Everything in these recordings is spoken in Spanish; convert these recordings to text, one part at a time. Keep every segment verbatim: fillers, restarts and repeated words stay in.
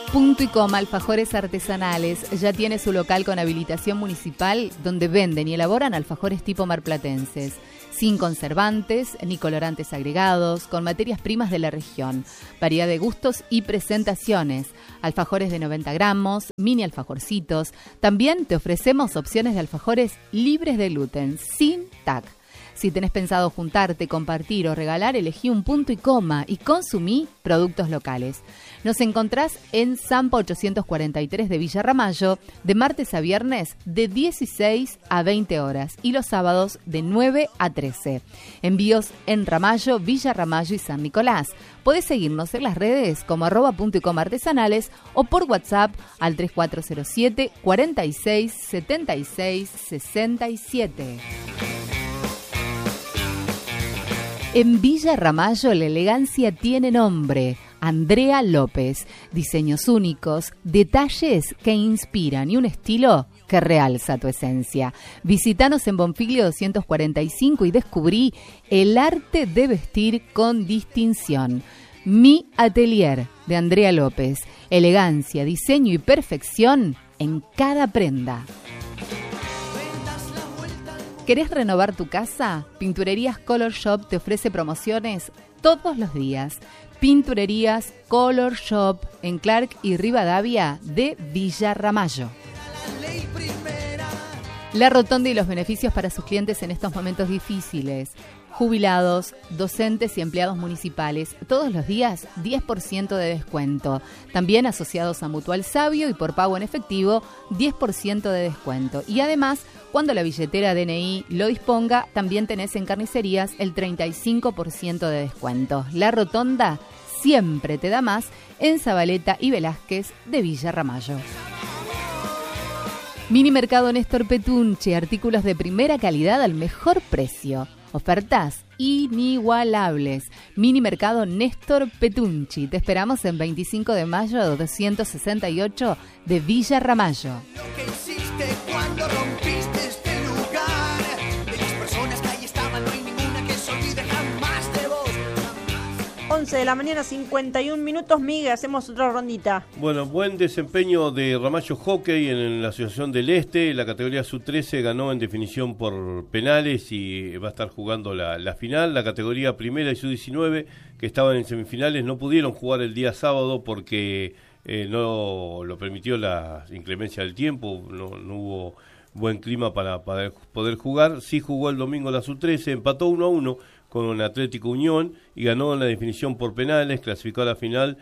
Punto y coma Alfajores Artesanales ya tiene su local con habilitación municipal donde venden y elaboran alfajores tipo marplatenses, sin conservantes ni colorantes agregados, con materias primas de la región, variedad de gustos y presentaciones, alfajores de noventa gramos, mini alfajorcitos. También te ofrecemos opciones de alfajores libres de gluten, sin T A C. Si tenés pensado juntarte, compartir o regalar, elegí un punto y coma y consumí productos locales. Nos encontrás en Zampa ochocientos cuarenta y tres de Villa Ramallo, de martes a viernes de dieciséis a veinte horas y los sábados de nueve a trece. Envíos en Ramallo, Villa Ramallo y San Nicolás. Podés seguirnos en las redes como arroba punto y coma artesanales o por WhatsApp al tres cuatro cero siete, cuarenta y seis, setenta y seis, sesenta y siete. En Villa Ramallo la elegancia tiene nombre. Andrea López. Diseños únicos, detalles que inspiran y un estilo que realza tu esencia. Visítanos en Bonfiglio doscientos cuarenta y cinco y descubrí el arte de vestir con distinción. Mi Atelier de Andrea López. Elegancia, diseño y perfección en cada prenda. ¿Querés renovar tu casa? Pinturerías Color Shop te ofrece promociones todos los días. Pinturerías Color Shop en Clark y Rivadavia de Villa Ramallo. La rotonda y los beneficios para sus clientes en estos momentos difíciles. Jubilados, docentes y empleados municipales, todos los días diez por ciento de descuento. También asociados a Mutual Sabio y por pago en efectivo, diez por ciento de descuento. Y además, cuando la billetera D N I lo disponga, también tenés en carnicerías el treinta y cinco por ciento de descuento. La rotonda siempre te da más en Zabaleta y Velázquez de Villa Ramallo. Mini Mercado Néstor Petunchi, artículos de primera calidad al mejor precio. Ofertas inigualables. Mini Mercado Néstor Petunchi. Te esperamos en veinticinco de mayo doscientos sesenta y ocho de Villa Ramallo. Lo que hiciste cuando rompiste este lugar, de las personas que ahí estaban, no hay ninguna que se olvide jamás de vos. once de la mañana, cincuenta y un minutos, Miguel, hacemos otra rondita. Bueno, buen desempeño de Ramallo Hockey en la Asociación del Este. La categoría sub trece ganó en definición por penales y va a estar jugando la, la final. La categoría primera y sub diecinueve, que estaban en semifinales, no pudieron jugar el día sábado porque eh, no lo permitió la inclemencia del tiempo, no, no hubo buen clima para, para poder jugar. Sí jugó el domingo la sub trece, empató uno a uno con Atlético Unión y ganó en la definición por penales, clasificó a la final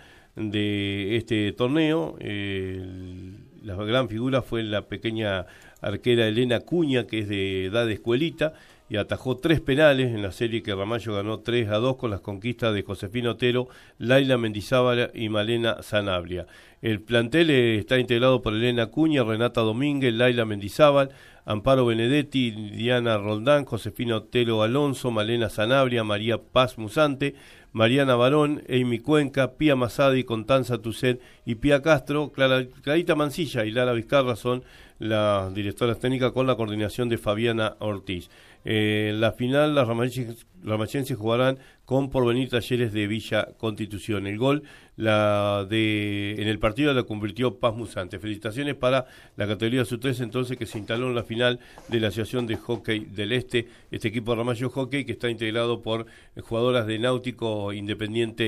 de este torneo. Eh, la gran figura fue la pequeña arquera Elena Cuña, que es de edad de escuelita, y atajó tres penales en la serie que Ramallo ganó tres a dos con las conquistas de Josefina Otero, Laila Mendizábal y Malena Sanabria. El plantel está integrado por Elena Cuña, Renata Domínguez, Laila Mendizábal, Amparo Benedetti, Diana Roldán, Josefina Otero Alonso, Malena Sanabria, María Paz Musante, Mariana Barón, Amy Cuenca, Pía Masadi, Constanza Tucet y Pía Castro. Clara, Clarita Mancilla y Lara Vizcarra son las directoras técnicas con la coordinación de Fabiana Ortiz. Eh, en la final las ramallenses jugarán con Porvenir Talleres de Villa Constitución. El gol la de en el partido la convirtió Paz Musante. Felicitaciones para la categoría sub trece entonces, que se instaló en la final de la Asociación de Hockey del Este, este equipo de Ramallo Hockey que está integrado por jugadoras de Náutico, Independiente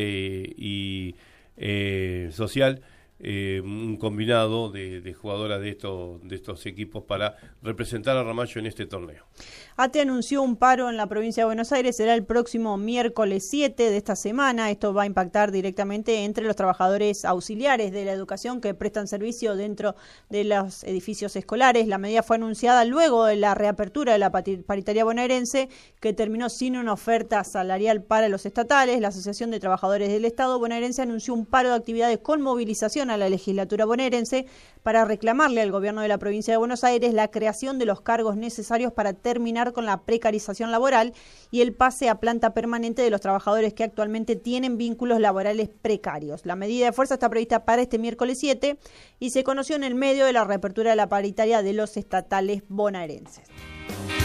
y eh, Social. Eh, un combinado de, de jugadoras de estos de estos equipos para representar a Ramallo en este torneo. A T E anunció un paro en la provincia de Buenos Aires, será el próximo miércoles siete de esta semana. Esto va a impactar directamente entre los trabajadores auxiliares de la educación que prestan servicio dentro de los edificios escolares. La medida fue anunciada luego de la reapertura de la paritaria bonaerense, que terminó sin una oferta salarial para los estatales. La Asociación de Trabajadores del Estado bonaerense anunció un paro de actividades con movilización a la legislatura bonaerense para reclamarle al gobierno de la provincia de Buenos Aires la creación de los cargos necesarios para terminar con la precarización laboral y el pase a planta permanente de los trabajadores que actualmente tienen vínculos laborales precarios. La medida de fuerza está prevista para este miércoles siete y se conoció en el medio de la reapertura de la paritaria de los estatales bonaerenses.